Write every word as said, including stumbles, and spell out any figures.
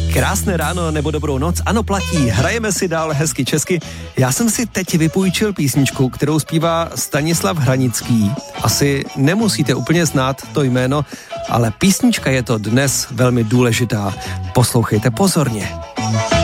Krásné ráno nebo dobrou noc, ano platí, hrajeme si dál hezky česky. Já jsem si teď vypůjčil písničku, kterou zpívá Stanislav Hranický. Asi nemusíte úplně znát to jméno, ale písnička je to dnes velmi důležitá. Poslouchejte pozorně.